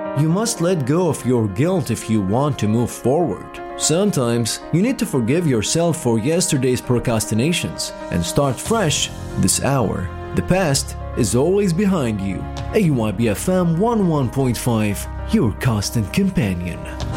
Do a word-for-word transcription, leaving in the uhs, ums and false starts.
You must let go of your guilt if you want to move forward. Sometimes you need to forgive yourself for yesterday's procrastinations and start fresh this hour. The past is always behind you. A Y B F M one oh one point five, your constant companion.